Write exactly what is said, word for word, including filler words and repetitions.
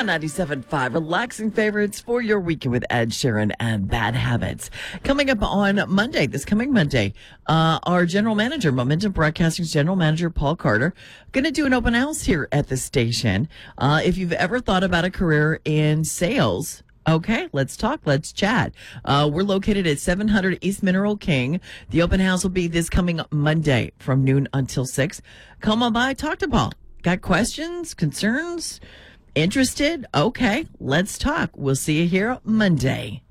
Karma ninety-seven point five, relaxing favorites for your weekend with Ed Sheeran and Bad Habits. Coming up on Monday, this coming Monday, uh, our general manager, Momentum Broadcasting's general manager, Paul Carter, going to do an open house here at the station. Uh, if you've ever thought about a career in sales, okay, let's talk. Let's chat. Uh, we're located at seven hundred East Mineral King. The open house will be this coming Monday from noon until six. Come on by, talk to Paul. Got questions, concerns, interested? Okay, let's talk. We'll see you here Monday.